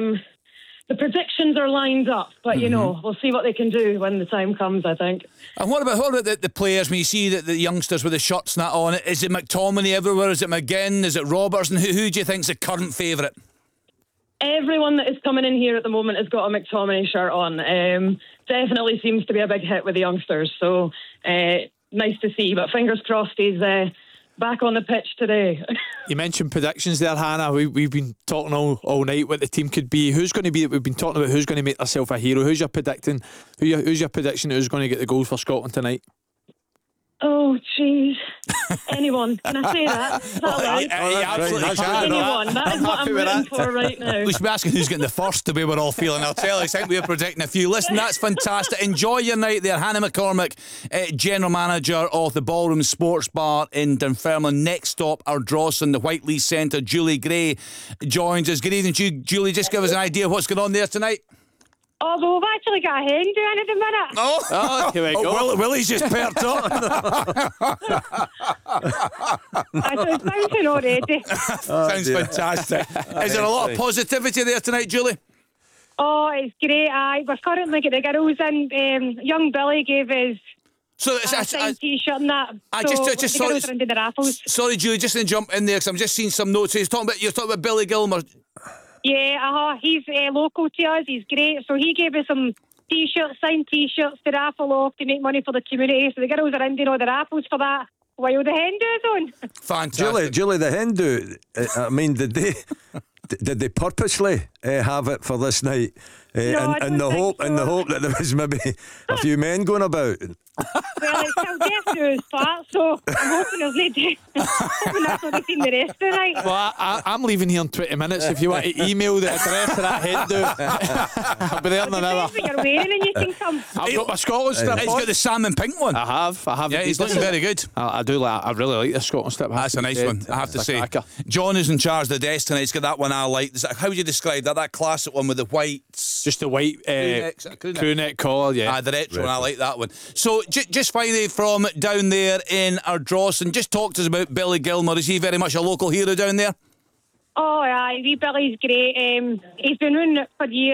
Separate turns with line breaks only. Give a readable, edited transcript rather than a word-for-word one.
the predictions are lined up, but we'll see what they can do when the time comes, I think.
And what about the players? When you see the youngsters with the shirts and that on, is it McTominay everywhere? Is it McGinn? Is it Robertson? Who do you think's the current favourite?
Everyone that is coming in here at the moment has got a McTominay shirt on. Definitely seems to be a big hit with the youngsters, so nice to see. But fingers crossed he's back on the pitch today.
You mentioned predictions there, Hannah. We've been talking all night what the team could be. Who's going to be? We've been talking about who's going to make themselves a hero. Who's your prediction? Who's your prediction? Who's going to get the goals for Scotland tonight?
Oh, jeez. Anyone. Can I say that? Is that allowed?
Absolutely
can. Anyone. That is what I'm rooting for right now.
We should be asking who's getting the first, the way we're all feeling. I'll tell you, I think we're predicting a few. Listen, that's fantastic. Enjoy your night there. Hannah McCormick, General Manager of the Ballroom Sports Bar in Dunfermline. Next stop, Ardrossan, the Whiteley Centre. Julie Gray joins us. Good evening to you, Julie. Just give us an idea of what's going on there tonight.
Oh, well, we've actually got a hen doing at the minute.
Oh, here we go.
Willie's just perked up.
It's bouncing already.
Sounds fantastic. Is there a lot of positivity there tonight, Julie?
Oh, it's great. We're currently getting the girls in. Young Billy gave us a signed t-shirt and that.
Just
the girls are into the raffles.
Sorry, Julie, just to jump in there because I'm just seeing some notes. You're talking about Billy Gilmer.
Yeah, he's local to us. He's great. So he gave us some t-shirts, signed t-shirts to raffle off to make money for the community. So the girls are in doing all the raffles for that while the hen do's on.
Fantastic.
Julie, the hen do. I mean, did they purposely have it for this night?
No,
in the hope that there was maybe a few men going about.
Well, it's still death to his part, so I'm hoping there's no hoping that's not seen the rest of the night.
Well, I'm leaving here in 20 minutes. If you want to email the address of that head do, I'll be there in an hour.
What you're wearing and you can come.
I've got my Scotland strip.
He's got the salmon pink one.
I have.
Yeah, he's looking very good.
I do. I really like the Scotland strip.
That's a nice one, I have to say. John is in charge of the desk tonight. He's got that one I like. How would you describe that? That classic one with the whites.
Just the white crew neck collar, yeah.
The retro one, I like that one. So, just finally from down there in Ardrossan, just talk to us about Billy Gilmer. Is he very much a local hero down there?
Oh, yeah, wee Billy's great. He's been running it for years.